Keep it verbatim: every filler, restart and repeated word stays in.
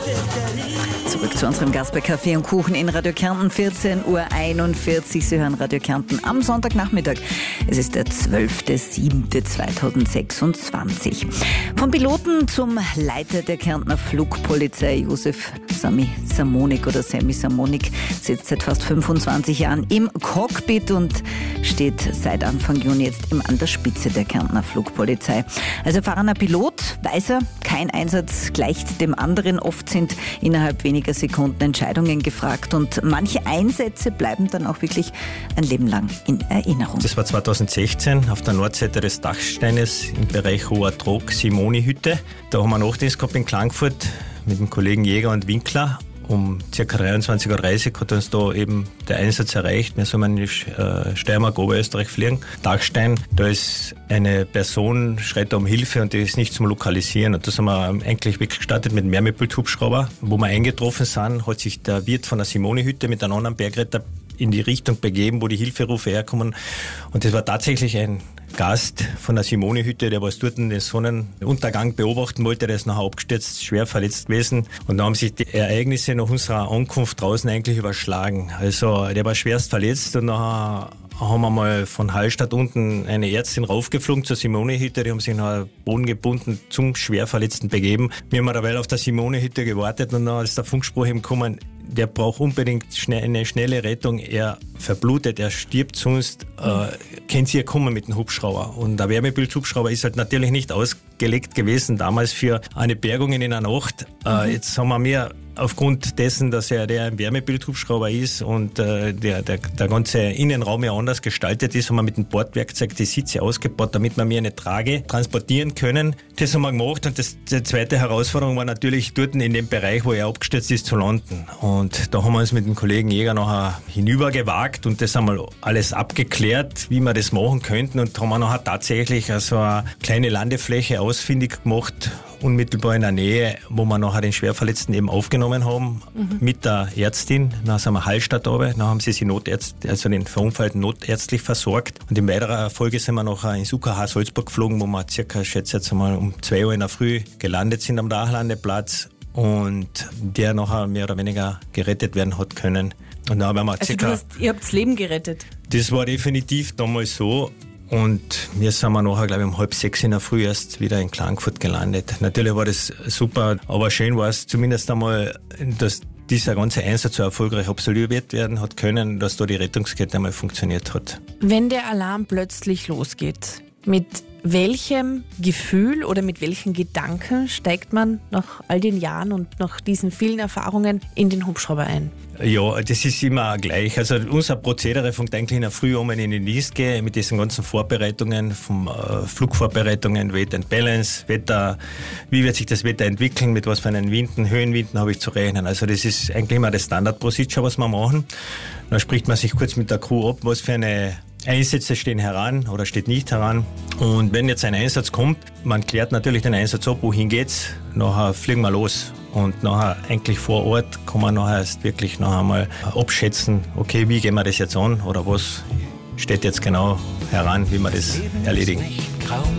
Zurück zu unserem Gast bei Kaffee und Kuchen in Radio Kärnten, vierzehn Uhr einundvierzig. Sie hören Radio Kärnten am Sonntagnachmittag. Es ist der zwölfter siebter zweitausendsechsundzwanzig. Vom Piloten zum Leiter der Kärntner Flugpolizei, Josef Sami Samonik oder Sami Samonik, sitzt seit fast fünfundzwanzig Jahren im Cockpit und steht seit Anfang Juni jetzt eben an der Spitze der Kärntner Flugpolizei. Als erfahrener Pilot weiß er, kein Einsatz gleicht dem anderen. Oft sind innerhalb weniger Sekunden Entscheidungen gefragt und manche Einsätze bleiben dann auch wirklich ein Leben lang in Erinnerung. Das war zweitausendsechzehn auf der Nordseite des Dachsteines im Bereich Hoher Trog, Simoni-Hütte. Da haben wir Nachtdienst gehabt in Klagenfurt mit dem Kollegen Jäger und Winkler. Um ca. dreiundzwanzig Uhr dreißig hat uns da eben der Einsatz erreicht. Wir sollen in die Steiermark, Oberösterreich fliegen. Dachstein, da ist eine Person, schreit da um Hilfe und die ist nicht zum Lokalisieren. Und da sind wir eigentlich wirklich gestartet mit einem Mehrmittel-Hubschrauber. Wo wir eingetroffen sind, hat sich der Wirt von der Simoni-Hütte mit einem anderen Bergretter in die Richtung begeben, wo die Hilferufe herkommen. Und das war tatsächlich ein Gast von der Simoni-Hütte, der was dort den Sonnenuntergang beobachten wollte, der ist nachher abgestürzt, schwer verletzt gewesen. Und dann haben sich die Ereignisse nach unserer Ankunft draußen eigentlich überschlagen. Also der war schwerst verletzt und nachher haben wir mal von Hallstatt unten eine Ärztin raufgeflogen zur Simoni-Hütte, die haben sich nachher bodengebunden zum Schwerverletzten begeben. Wir haben derweil auf der Simoni-Hütte gewartet und dann ist der Funkspruch eben gekommen, der braucht unbedingt schnell, eine schnelle Rettung, er verblutet, er stirbt sonst, äh, können Sie hier kommen mit dem Hubschrauber. Und der Wärmebildhubschrauber ist halt natürlich nicht ausgelegt gewesen, damals für eine Bergung in einer Nacht. Äh, jetzt haben wir mehr aufgrund dessen, dass er der ein Wärmebildhubschrauber ist und äh, der, der, der ganze Innenraum ja anders gestaltet ist, haben wir mit dem Bordwerkzeug die Sitze ausgebaut, damit wir mir eine Trage transportieren können. Das haben wir gemacht und das, die zweite Herausforderung war natürlich dort in dem Bereich, wo er abgestürzt ist, zu landen. Und da haben wir uns mit dem Kollegen Jäger nachher hinübergewagt und das haben wir alles abgeklärt, wie wir das machen könnten und haben wir nachher tatsächlich also eine kleine Landefläche ausfindig gemacht, unmittelbar in der Nähe, wo wir nachher den Schwerverletzten eben aufgenommen haben, mhm. mit der Ärztin. Dann sind wir Hallstatt runter, dann haben sie sie Notärzt, also den Verunfallten notärztlich versorgt. Und in weiterer Folge sind wir nachher ins U K H Salzburg geflogen, wo wir circa, ich schätze jetzt mal, um zwei Uhr in der Früh gelandet sind am Dachlandeplatz und der nachher mehr oder weniger gerettet werden hat können. Und dann haben wir also circa, du hast, ihr habt das Leben gerettet? Das war definitiv damals so. Und wir sind wir nachher, glaube ich, um halb sechs in der Früh erst wieder in Klagenfurt gelandet. Natürlich war das super, aber schön war es zumindest einmal, dass dieser ganze Einsatz so erfolgreich absolviert werden hat können, dass da die Rettungskette einmal funktioniert hat. Wenn der Alarm plötzlich losgeht, mit welchem Gefühl oder mit welchen Gedanken steigt man nach all den Jahren und nach diesen vielen Erfahrungen in den Hubschrauber ein? Ja, das ist immer gleich. Also unser Prozedere fängt eigentlich in der Früh um in die Niesge mit diesen ganzen Vorbereitungen, vom äh, Flugvorbereitungen, Weight and Balance, Wetter, wie wird sich das Wetter entwickeln, mit was für einen Winden, Höhenwinden habe ich zu rechnen. Also das ist eigentlich immer das Standard-Procedure, was wir machen. Dann spricht man sich kurz mit der Crew ab, was für eine Einsätze stehen heran oder steht nicht heran. Und wenn jetzt ein Einsatz kommt, man klärt natürlich den Einsatz ab, wohin geht's, nachher fliegen wir los. Und nachher eigentlich vor Ort kann man nachher erst wirklich noch einmal abschätzen, okay, wie gehen wir das jetzt an oder was steht jetzt genau heran, wie wir das erledigen.